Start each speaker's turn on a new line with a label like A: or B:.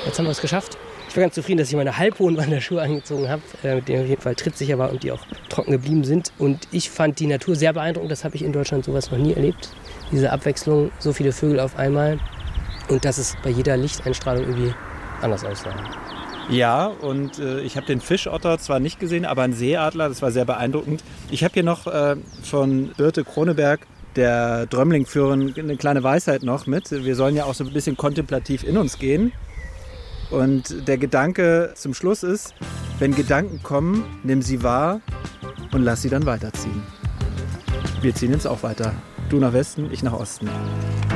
A: Jetzt haben wir es geschafft. Ich war ganz zufrieden, dass ich meine halbhohen Wanderschuhe angezogen habe, mit denen auf jeden Fall trittsicher war und die auch trocken geblieben sind. Und ich fand die Natur sehr beeindruckend. Das habe ich in Deutschland sowas noch nie erlebt. Diese Abwechslung, so viele Vögel auf einmal. Und dass es bei jeder Lichteinstrahlung irgendwie anders aussah.
B: Ja, und ich habe den Fischotter zwar nicht gesehen, aber einen Seeadler, das war sehr beeindruckend. Ich habe hier noch von Birte Kroneberg, der Drömling-Führerin, eine kleine Weisheit noch mit. Wir sollen ja auch so ein bisschen kontemplativ in uns gehen. Und der Gedanke zum Schluss ist, wenn Gedanken kommen, nimm sie wahr und lass sie dann weiterziehen. Wir ziehen jetzt auch weiter. Du nach Westen, ich nach Osten.